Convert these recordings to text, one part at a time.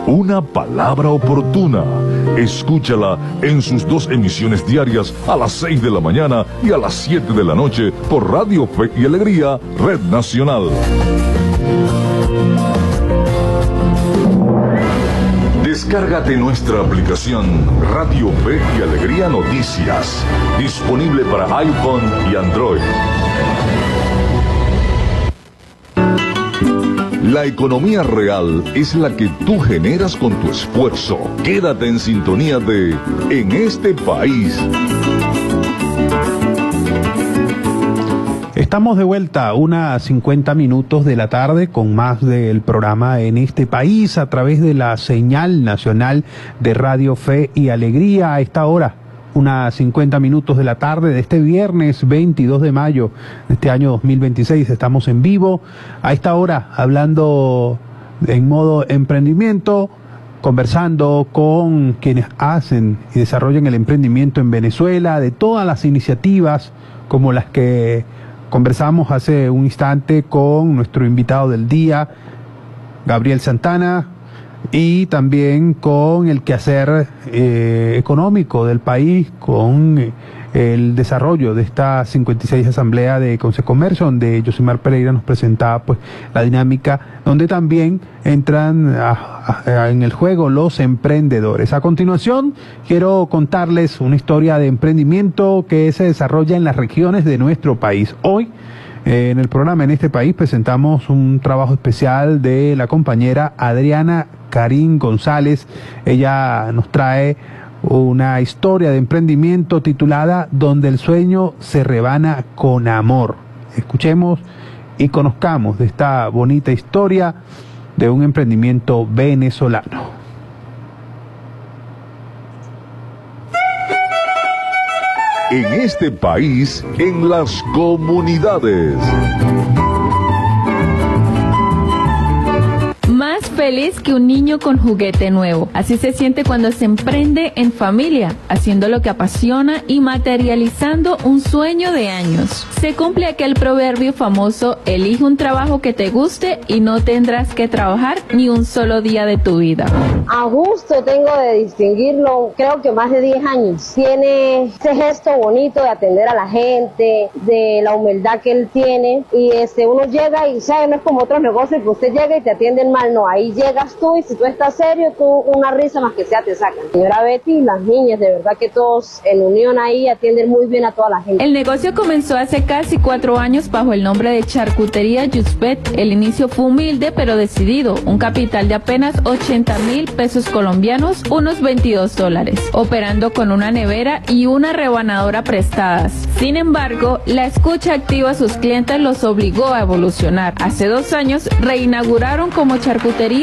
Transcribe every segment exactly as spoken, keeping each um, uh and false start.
Una palabra oportuna. Escúchala en sus dos emisiones diarias a las seis de la mañana y a las siete de la noche por Radio Fe y Alegría, Red Nacional. Descárgate nuestra aplicación Radio Fe y Alegría Noticias, disponible para iPhone y Android. La economía real es la que tú generas con tu esfuerzo. Quédate en sintonía de En este país. Estamos de vuelta, unas cincuenta minutos de la tarde, con más del programa En este país a través de la señal nacional de Radio Fe y Alegría. A esta hora, unas cincuenta minutos de la tarde de este viernes veintidós de mayo de este año dos mil veintiséis. Estamos en vivo a esta hora hablando en modo emprendimiento, conversando con quienes hacen y desarrollan el emprendimiento en Venezuela, de todas las iniciativas como las que conversamos hace un instante con nuestro invitado del día, Gabriel Santana, y también con el quehacer eh, económico del país, con eh, el desarrollo de esta cincuenta y seis Asamblea de Consecomercio, donde Yosimar Pereira nos presentaba pues la dinámica, donde también entran a, a, en el juego los emprendedores. A continuación, quiero contarles una historia de emprendimiento que se desarrolla en las regiones de nuestro país. Hoy, eh, en el programa En este país, presentamos un trabajo especial de la compañera Adriana Karin González. Ella nos trae una historia de emprendimiento titulada Donde el sueño se rebana con amor. Escuchemos y conozcamos de esta bonita historia de un emprendimiento venezolano. En este país, en las comunidades. Más feliz que un niño con juguete nuevo. Así se siente cuando se emprende en familia, haciendo lo que apasiona y materializando un sueño de años. Se cumple aquel proverbio famoso: elige un trabajo que te guste y no tendrás que trabajar ni un solo día de tu vida. A gusto tengo de distinguirlo, creo que más de diez años. Tiene ese gesto bonito de atender a la gente, de la humildad que él tiene, y este uno llega y sabe, no es como otros negocios que usted llega y te atienden mal. No, ahí llegas tú y si tú estás serio, tú una risa más que sea te sacan. Señora Betty, las niñas, de verdad que todos en unión ahí atienden muy bien a toda la gente. El negocio comenzó hace casi cuatro años bajo el nombre de Charcutería Yuspet. El inicio fue humilde pero decidido, un capital de apenas ochenta mil pesos colombianos, unos veintidós dólares, operando con una nevera y una rebanadora prestadas. Sin embargo, la escucha activa a sus clientes los obligó a evolucionar. Hace dos años reinauguraron como charcutería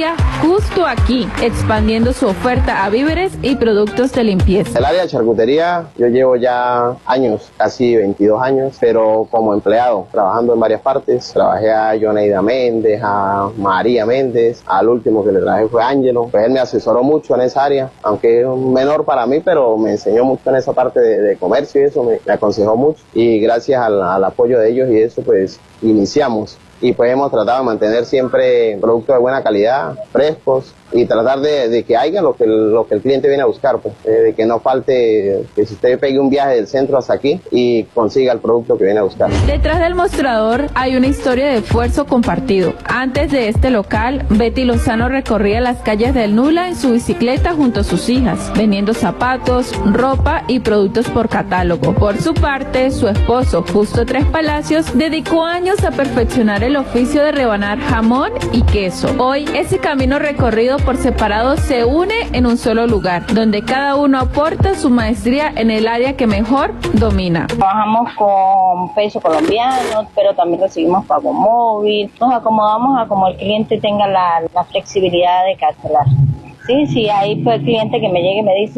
justo aquí, expandiendo su oferta a víveres y productos de limpieza. El área de charcutería, yo llevo ya años, casi veintidós años, pero como empleado, trabajando en varias partes. Trabajé a Yoneida Méndez, a María Méndez, al último que le trabajé fue Ángelo. Pues él me asesoró mucho en esa área, aunque es menor para mí, pero me enseñó mucho en esa parte de, de comercio y eso, me, me aconsejó mucho. Y gracias al, al apoyo de ellos y eso, pues iniciamos. Y pues hemos tratado de mantener siempre productos de buena calidad, frescos, y tratar de, de que haya lo que, el, lo que el cliente viene a buscar, pues, eh, de que no falte, que si usted pegue un viaje del centro hasta aquí y consiga el producto que viene a buscar. Detrás del mostrador hay una historia de esfuerzo compartido. Antes de este local, Betty Lozano recorría las calles del Nula en su bicicleta junto a sus hijas, vendiendo zapatos, ropa y productos por catálogo. Por su parte, su esposo, Justo Tres Palacios, dedicó años a perfeccionar el oficio de rebanar jamón y queso. Hoy, ese camino recorrido por separado se une en un solo lugar, donde cada uno aporta su maestría en el área que mejor domina. Trabajamos con peso colombiano, pero también recibimos pago móvil. Nos acomodamos a como el cliente tenga la, la flexibilidad de cancelar. Sí, sí, hay pues, cliente que me llega y me dice,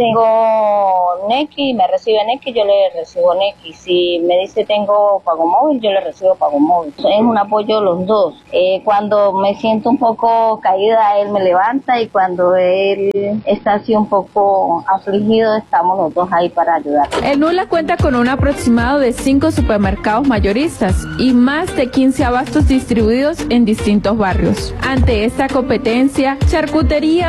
tengo Nequi, me recibe Nequi, yo le recibo Nequi. Si me dice tengo pago móvil, yo le recibo pago móvil. Es un apoyo los dos. Eh, cuando me siento un poco caída, él me levanta, y cuando él está así un poco afligido, estamos los dos ahí para ayudar. El Nula cuenta con un aproximado de cinco supermercados mayoristas y más de quince abastos distribuidos en distintos barrios. Ante esta competencia, Charcutería Justo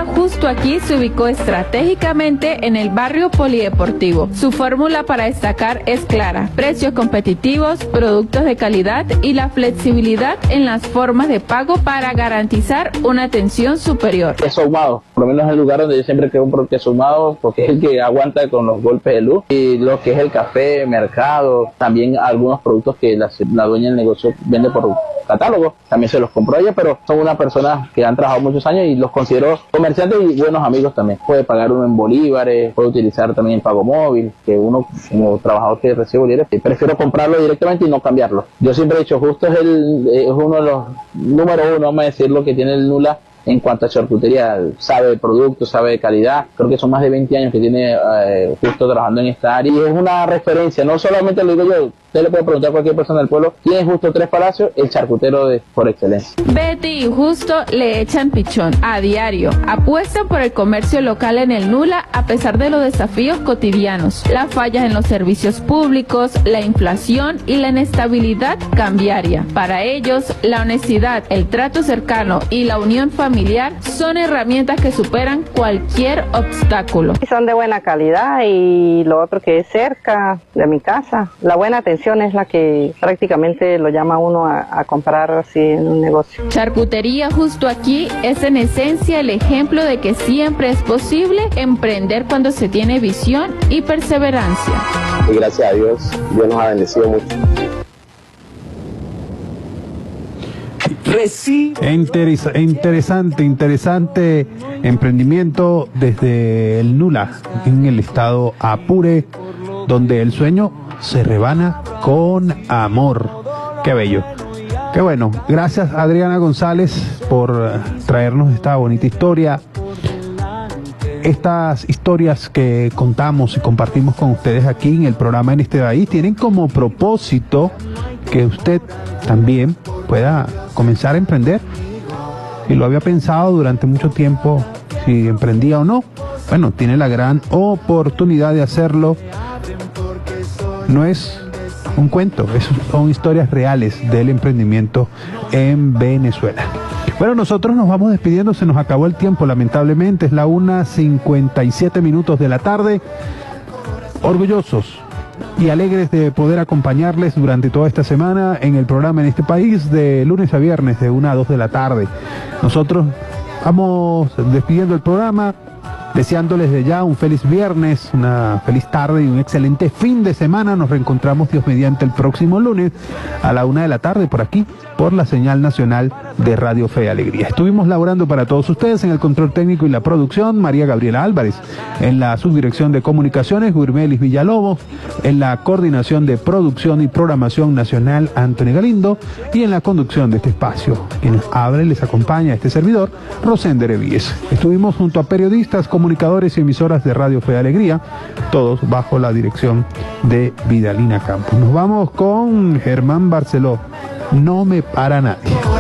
Justo Aquí se ubicó estratégicamente en el barrio polideportivo. Su fórmula para destacar es clara: precios competitivos, productos de calidad y la flexibilidad en las formas de pago para garantizar una atención superior. Queso ahumado, por lo menos es el lugar donde yo siempre compro queso ahumado, porque es el que aguanta con los golpes de luz. Y lo que es el café, mercado, también algunos productos que la, la dueña del negocio vende por catálogo, también se los compró a ella, pero son unas personas que han trabajado muchos años y los considero comerciantes y buenos amigos también. Puede pagar uno en bolívares, puede utilizar también el pago móvil, que uno como trabajador que recibe bolívares, prefiero comprarlo directamente y no cambiarlo. Yo siempre he dicho, Justo es, el, es uno de los número uno, vamos a decir, lo que tiene el Nula en cuanto a charcutería. Sabe de producto, sabe de calidad. Creo que son más de veinte años que tiene eh, Justo trabajando en esta área y es una referencia, no solamente lo digo yo. Usted le puede preguntar a cualquier persona del pueblo quién es Justo Tres Palacios, el charcutero de, por excelencia. Betty y Justo le echan pichón a diario. Apuestan por el comercio local en el Nula a pesar de los desafíos cotidianos, las fallas en los servicios públicos, la inflación y la inestabilidad cambiaria. Para ellos, la honestidad, el trato cercano y la unión familiar son herramientas que superan cualquier obstáculo. Son de buena calidad y lo otro que es cerca de mi casa. La buena atención es la que prácticamente lo llama uno a, a comprar así en un negocio. Charcutería Justo Aquí es en esencia el ejemplo de que siempre es posible emprender cuando se tiene visión y perseverancia. Y gracias a Dios, Dios nos ha bendecido mucho. Interes- interesante, interesante emprendimiento desde el Nula, en el estado Apure, donde el sueño se rebana con amor. Qué bello. Qué bueno. Gracias, Adriana González, por traernos esta bonita historia. Estas historias que contamos y compartimos con ustedes aquí en el programa En Este País tienen como propósito que usted también pueda comenzar a emprender. Si lo había pensado durante mucho tiempo, si emprendía o no, bueno, tiene la gran oportunidad de hacerlo. No es un cuento, es, son historias reales del emprendimiento en Venezuela. Bueno, nosotros nos vamos despidiendo, se nos acabó el tiempo, lamentablemente, es la una cincuenta y siete minutos de la tarde. Orgullosos y alegres de poder acompañarles durante toda esta semana en el programa En Este País, de lunes a viernes, de una a dos de la tarde. Nosotros vamos despidiendo el programa, deseándoles de ya un feliz viernes, una feliz tarde y un excelente fin de semana. Nos reencontramos, Dios mediante, el próximo lunes a la una de la tarde por aquí, por la señal nacional de Radio Fe y Alegría. Estuvimos laborando para todos ustedes en el control técnico y la producción, María Gabriela Álvarez; en la subdirección de comunicaciones, Gurmelis Villalobos; en la coordinación de producción y programación nacional, Antonio Galindo; y en la conducción de este espacio, quien abre y les acompaña, este servidor, Rosender Evíes. Estuvimos junto a periodistas, comunicadores y emisoras de Radio Fe y Alegría, todos bajo la dirección de Vidalina Campos. Nos vamos con Germán Barceló, No me para nadie.